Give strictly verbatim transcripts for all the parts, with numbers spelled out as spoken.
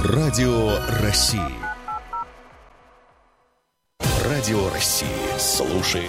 Радио России. Радио России. Слушай.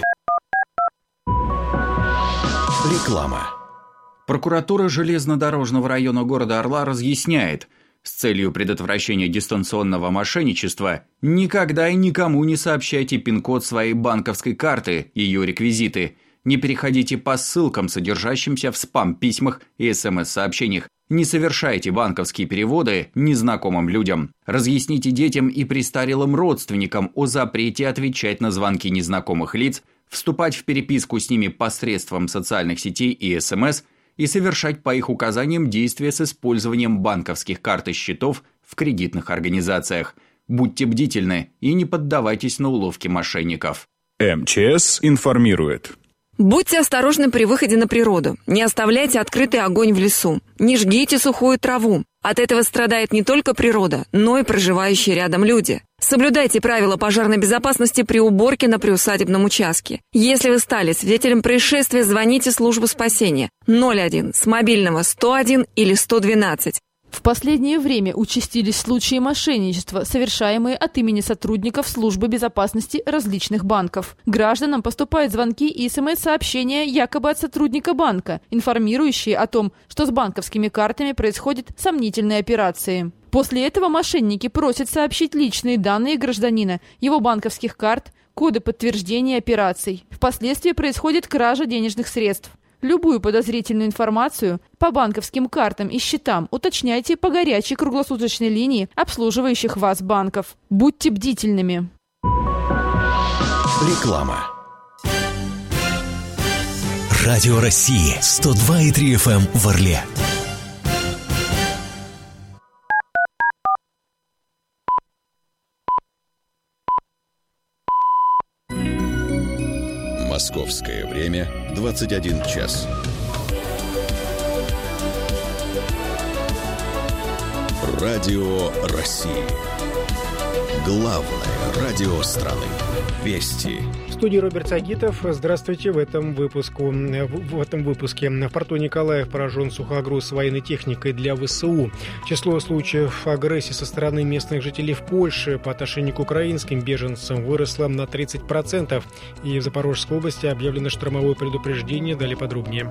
Реклама. Прокуратура железнодорожного района города Орла разъясняет, с целью предотвращения дистанционного мошенничества никогда и никому не сообщайте пин-код своей банковской карты, ее реквизиты. Не переходите по ссылкам, содержащимся в спам-письмах и эс эм эс-сообщениях. Не совершайте банковские переводы незнакомым людям. Разъясните детям и престарелым родственникам о запрете отвечать на звонки незнакомых лиц, вступать в переписку с ними посредством социальных сетей и эс эм эс и совершать по их указаниям действия с использованием банковских карт и счетов в кредитных организациях. Будьте бдительны и не поддавайтесь на уловки мошенников. эм че эс информирует. Будьте осторожны при выходе на природу. Не оставляйте открытый огонь в лесу. Не жгите сухую траву. От этого страдает не только природа, но и проживающие рядом люди. Соблюдайте правила пожарной безопасности при уборке на приусадебном участке. Если вы стали свидетелем происшествия, звоните в службу спасения ноль один с мобильного сто один или сто двенадцать. В последнее время участились случаи мошенничества, совершаемые от имени сотрудников службы безопасности различных банков. Гражданам поступают звонки и эс эм эс-сообщения якобы от сотрудника банка, информирующие о том, что с банковскими картами происходят сомнительные операции. После этого мошенники просят сообщить личные данные гражданина, его банковских карт, коды подтверждения операций. Впоследствии происходит кража денежных средств. Любую подозрительную информацию по банковским картам и счетам уточняйте по горячей круглосуточной линии обслуживающих вас банков. Будьте бдительными. Реклама. Радио России сто два и три эф эм в Орле. Московское время двадцать один час. Радио России. Главное радио страны. Вести. В студии Роберт Сагитов. Здравствуйте. В этом выпуску, в этом выпуске в порту Николаев поражен сухогруз с военной техникой для вэ эс у. Число случаев агрессии со стороны местных жителей в Польше по отношению к украинским беженцам выросло на тридцать процентов. И в Запорожской области объявлено штормовое предупреждение. Далее подробнее.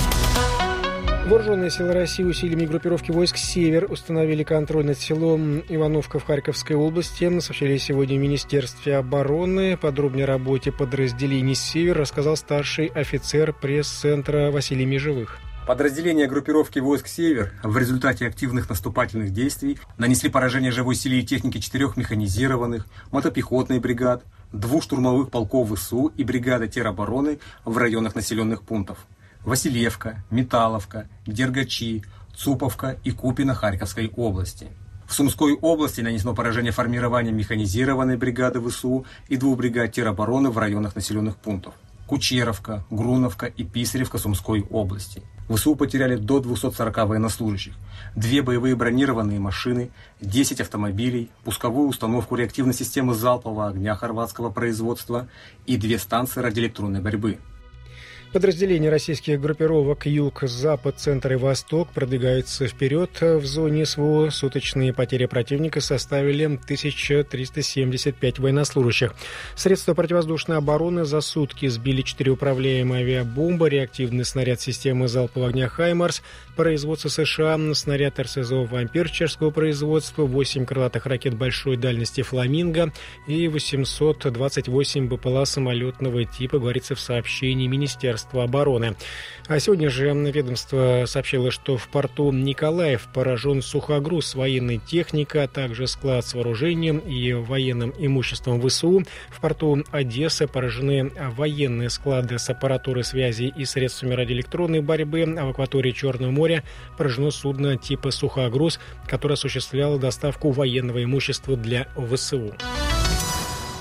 Вооруженные силы России усилиями группировки войск «Север» установили контроль над селом Ивановка в Харьковской области. Сообщили сегодня в Министерстве обороны. Подробнее о работе подразделений «Север» рассказал старший офицер пресс-центра Василий Межевых. Подразделения группировки войск «Север» в результате активных наступательных действий нанесли поражение живой силе и технике четырех механизированных, мотопехотных бригад, двух штурмовых полков вэ эс у и бригады теробороны в районах населенных пунктов Васильевка, Металловка, Дергачи, Цуповка и Купино Харьковской области. В Сумской области нанесено поражение формированием механизированной бригады вэ эс у и двух бригад теробороны в районах населенных пунктов Кучеровка, Груновка и Писаревка Сумской области. вэ эс у потеряли до двухсот сорока военнослужащих, две боевые бронированные машины, десять автомобилей, пусковую установку реактивной системы залпового огня хорватского производства и две станции радиоэлектронной борьбы. Подразделения российских группировок «Юг», «Запад», «Центр» и «Восток» продвигаются вперед в зоне эс вэ о. Суточные потери противника составили тысячу триста семьдесят пять военнослужащих. Средства противовоздушной обороны за сутки сбили четыре управляемые авиабомбы, реактивный снаряд системы залпового огня «Хаймарс», производства США, снаряд эр эс зэ о «Вампир» чешского производства, восемь крылатых ракет большой дальности «Фламинго» и восемьсот двадцать восемь бэ пэ эл а самолетного типа, говорится в сообщении Министерства обороны. А сегодня же ведомство сообщило, что в порту Николаев поражен сухогруз с военной техникой, а также склад с вооружением и военным имуществом вэ эс у. В порту Одессы поражены военные склады с аппаратурой связи и средствами радиоэлектронной борьбы, а в акватории Черного моря поражено судно типа «Сухогруз», которое осуществляло доставку военного имущества для вэ эс у.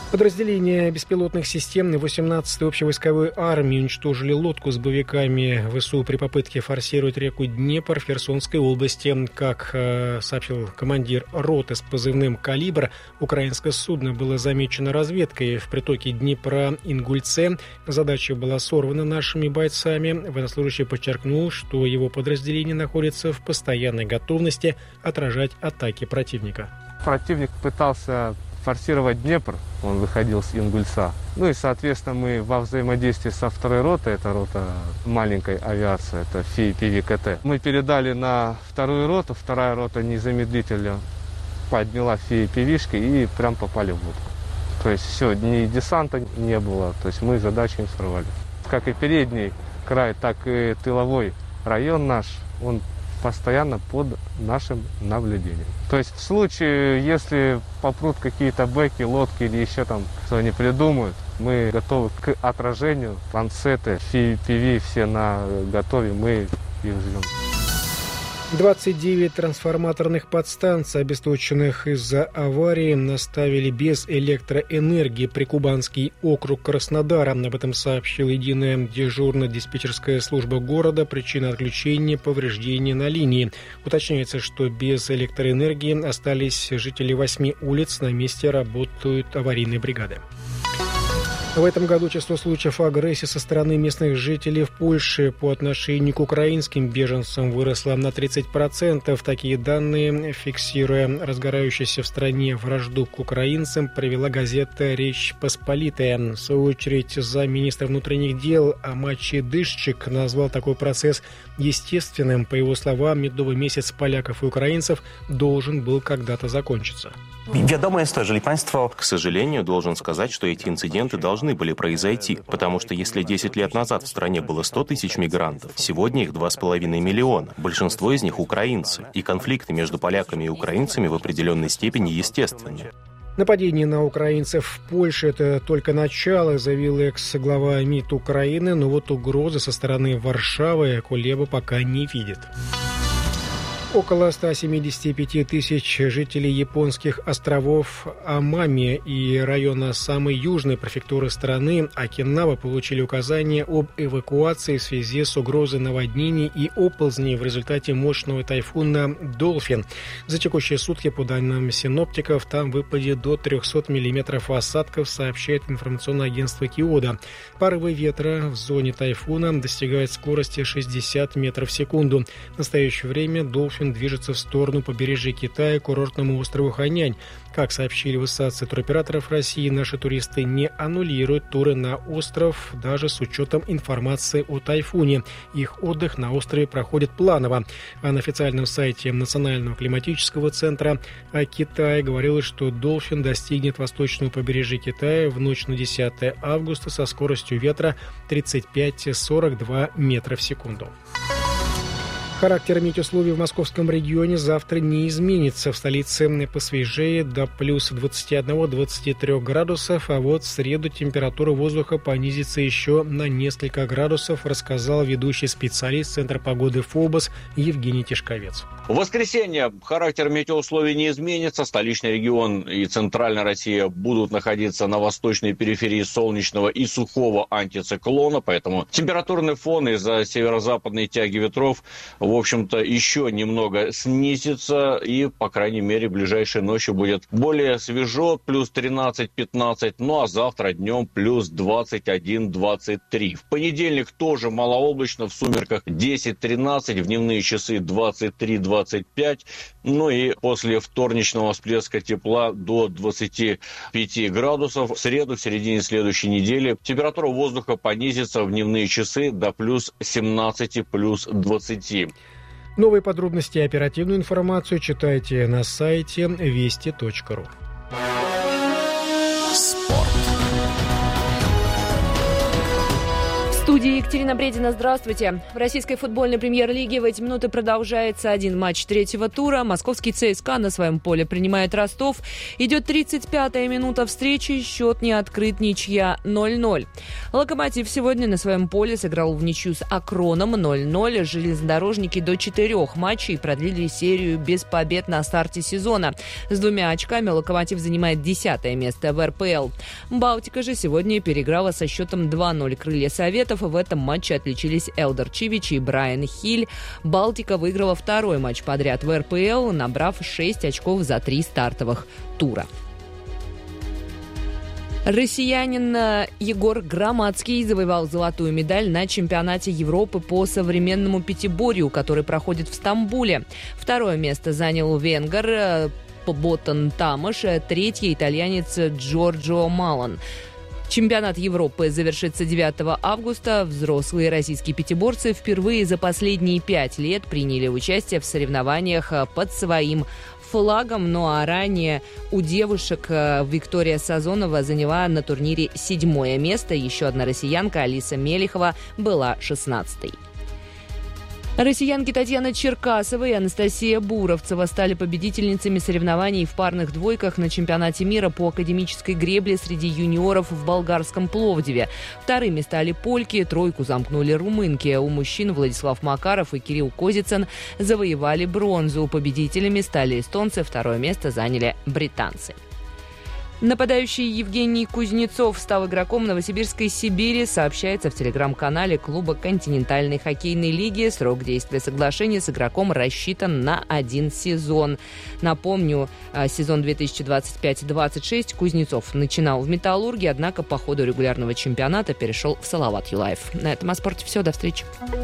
Подразделения беспилотных систем восемнадцатой общевойсковой армии уничтожили лодку с боевиками ВСУ при попытке форсировать реку Днепр в Херсонской области. Как э, сообщил командир роты с позывным «Калибр», украинское судно было замечено разведкой в притоке Днепра Ингульце. Задача была сорвана нашими бойцами. Военнослужащий подчеркнул, что его подразделение находится в постоянной готовности отражать атаки противника. Противник пытался форсировать Днепр, он выходил с Ингульца. Ну и, соответственно, мы во взаимодействии со второй ротой, это рота маленькой авиации, это эф и пи ви ка тэ, мы передали на вторую роту, вторая рота незамедлительно подняла эф и пи ви-шки и прям попали в лодку. То есть все, ни десанта не было, то есть мы задачу не сорвали. Как и передний край, так и тыловой район наш, он постоянно под нашим наблюдением. То есть в случае, если попрут какие-то бэки, лодки или еще там, что они придумают, мы готовы к отражению. Ланцеты, эф и пи ви все на готове, мы их ждем. двадцать девять трансформаторных подстанций, обесточенных из-за аварии, оставили без электроэнергии Прикубанский округ Краснодара. Об этом сообщила единая дежурно-диспетчерская служба города. Причина отключения – повреждения на линии. Уточняется, что без электроэнергии остались жители восьми улиц. На месте работают аварийные бригады. В этом году число случаев агрессии со стороны местных жителей в Польше по отношению к украинским беженцам выросло на тридцать процентов. Такие данные, фиксируя разгорающуюся в стране вражду к украинцам, привела газета «Речь Посполитая». В свою очередь, замминистра внутренних дел Амачи Дышчик назвал такой процесс естественным. По его словам, медовый месяц поляков и украинцев должен был когда-то закончиться. К сожалению, должен сказать, что эти инциденты должны были произойти, потому что если десять лет назад в стране было сто тысяч мигрантов, сегодня их два с половиной миллиона. Большинство из них украинцы, и конфликты между поляками и украинцами в определенной степени естественны. Нападение на украинцев в Польше – это только начало, заявил экс-глава МИД Украины, но вот угрозы со стороны Варшавы Кулеба пока не видит. Около ста семидесяти пяти тысяч жителей японских островов Амами и района самой южной префектуры страны Окинава получили указания об эвакуации в связи с угрозой наводнений и оползней в результате мощного тайфуна «Долфин». За текущие сутки, по данным синоптиков, там выпадет до трехсот миллиметров осадков, сообщает информационное агентство Киода. Порывы ветра в зоне тайфуна достигают скорости шестьдесят метров в секунду. В настоящее время «Долфин» движется в сторону побережья Китая к курортному острову Ханьань. Как сообщили в Ассоциации туроператоров России, наши туристы не аннулируют туры на остров даже с учетом информации о тайфуне. Их отдых на острове проходит планово. А на официальном сайте Национального климатического центра о Китае говорилось, что «Долфин» достигнет восточного побережья Китая в ночь на десятое августа со скоростью ветра тридцать пять - сорок два метра в секунду. Характер метеоусловий в московском регионе завтра не изменится. В столице посвежее до плюс двадцати одного - двадцати трёх градусов, а вот в среду температура воздуха понизится еще на несколько градусов, рассказал ведущий специалист Центра погоды ФОБОС Евгений Тишковец. В воскресенье характер метеоусловий не изменится. Столичный регион и центральная Россия будут находиться на восточной периферии солнечного и сухого антициклона, поэтому температурный фон из-за северо-западной тяги ветров в общем-то, еще немного снизится, и, по крайней мере, ближайшей ночью будет более свежо, плюс тринадцать - пятнадцать, ну а завтра днем плюс двадцать один - двадцать три. В понедельник тоже малооблачно, в сумерках десять - тринадцать, в дневные часы двадцать три - двадцать пять, ну и после вторничного всплеска тепла до двадцати пяти градусов. В среду, в середине следующей недели, температура воздуха понизится в дневные часы до плюс семнадцати, плюс двадцати. Новые подробности и оперативную информацию читайте на сайте вести точка ру. Спорт. В студии Екатерина Бредина, здравствуйте. В российской футбольной премьер-лиге в эти минуты продолжается один матч третьего тура. Московский ЦСКА на своем поле принимает Ростов. Идет тридцать пятая минута встречи, счет не открыт, ничья ноль ноль. Локомотив сегодня на своем поле сыграл в ничью с Акроном ноль ноль. Железнодорожники до четырех матчей продлили серию без побед на старте сезона. С двумя очками Локомотив занимает десятое место в эр пэ эл. Балтика же сегодня переиграла со счетом два ноль Крылья Советов. В этом матче отличились Элдор Чивич и Брайан Хиль. Балтика выиграла второй матч подряд в эр пэ эл, набрав шесть очков за три стартовых тура. Россиянин Егор Громадский завоевал золотую медаль на чемпионате Европы по современному пятиборью, который проходит в Стамбуле. Второе место занял венгер Ботан Тамаш, третье итальянец Джорджо Малан. Чемпионат Европы завершится девятого августа. Взрослые российские пятиборцы впервые за последние пять лет приняли участие в соревнованиях под своим флагом. Ну а ранее у девушек Виктория Сазонова заняла на турнире седьмое место. Еще одна россиянка Алиса Мелихова была шестнадцатой. Россиянки Татьяна Черкасова и Анастасия Буровцева стали победительницами соревнований в парных двойках на чемпионате мира по академической гребле среди юниоров в болгарском Пловдиве. Вторыми стали польки, тройку замкнули румынки. У мужчин Владислав Макаров и Кирилл Козицын завоевали бронзу. Победителями стали эстонцы, второе место заняли британцы. Нападающий Евгений Кузнецов стал игроком новосибирской «Сибири», сообщается в телеграм-канале клуба континентальной хоккейной лиги. Срок действия соглашения с игроком рассчитан на один сезон. Напомню, сезон две тысячи двадцать пять - двадцать шесть Кузнецов начинал в «Металлурге», однако по ходу регулярного чемпионата перешел в Салават Юлаев. На этом о спорте все. До встречи.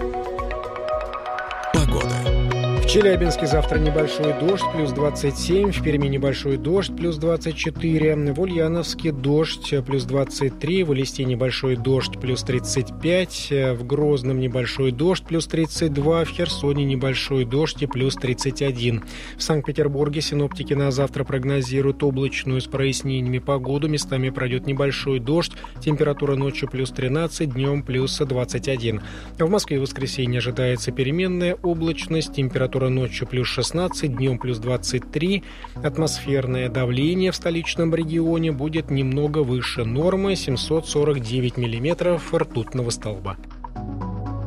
Погода. В Челябинске завтра небольшой дождь, плюс двадцать семь, в Перми небольшой дождь, плюс двадцать четыре, в Ульяновске дождь, плюс двадцать три, в Элисте небольшой дождь, плюс тридцать пять, в Грозном небольшой дождь, плюс тридцать два, в Херсоне небольшой дождь и плюс тридцать один. В Санкт-Петербурге синоптики на завтра прогнозируют облачную с прояснениями погоду, местами пройдет небольшой дождь, температура ночью плюс тринадцать, днем плюс двадцать один. В Москве в воскресенье ожидается переменная облачность, температура ночью плюс шестнадцать, днем плюс двадцать три. Атмосферное давление в столичном регионе будет немного выше нормы — семьсот сорок девять миллиметров ртутного столба.